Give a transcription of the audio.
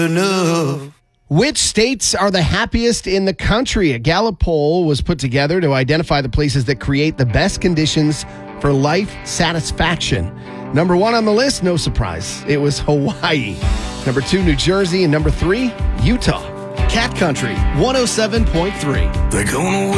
enough. Which states are the happiest in the country? A Gallup poll was put together to identify the places that create the best conditions for life satisfaction. Number 1 on the list, no surprise, it was Hawaii. Number 2, New Jersey. And number 3, Utah. Cat Country 107.3. They're gonna